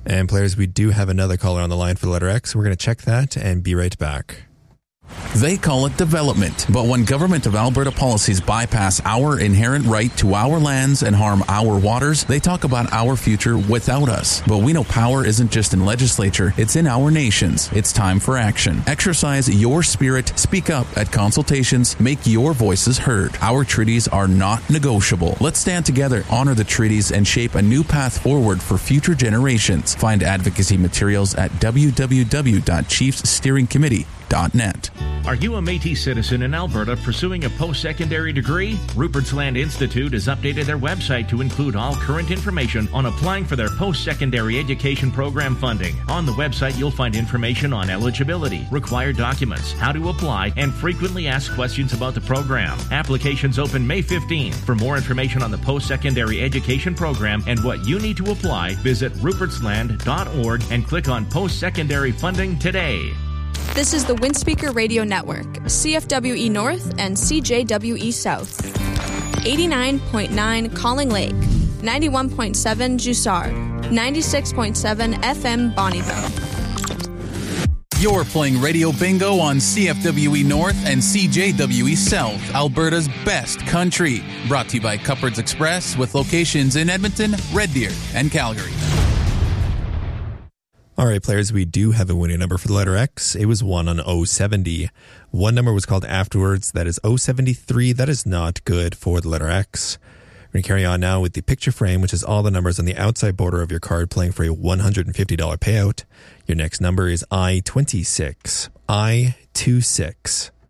And players, we do have another caller on the line for the letter X. We're going to check that and be right back. They call it development, but when Government of Alberta policies bypass our inherent right to our lands and harm our waters, they talk about our future without us. But we know power isn't just in legislature, it's in our nations. It's time for action. Exercise your spirit, speak up at consultations, make your voices heard. Our treaties are not negotiable. Let's stand together, honor the treaties, and shape a new path forward for future generations. Find advocacy materials at www.chiefssteeringcommittee.net. Are you a Métis citizen in Alberta pursuing a post-secondary degree? Rupert's Land Institute has updated their website to include all current information on applying for their post-secondary education program funding. On the website, you'll find information on eligibility, required documents, how to apply, and frequently asked questions about the program. Applications open May 15. For more information on the post-secondary education program and what you need to apply, visit rupertsland.org and click on post-secondary funding today. This is the Windspeaker Radio Network, CFWE North and CJWE South. 89.9 Calling Lake, 91.7 Jussard, 96.7 FM Bonnyville. You're playing Radio Bingo on CFWE North and CJWE South, Alberta's best country. Brought to you by Cupboards Express with locations in Edmonton, Red Deer, and Calgary. All right, players, we do have a winning number for the letter X. It was 1 on 070. One number was called afterwards. That is 073. That is not good for the letter X. We're going to carry on now with the picture frame, which is all the numbers on the outside border of your card, playing for a $150 payout. Your next number is I-26. I-26.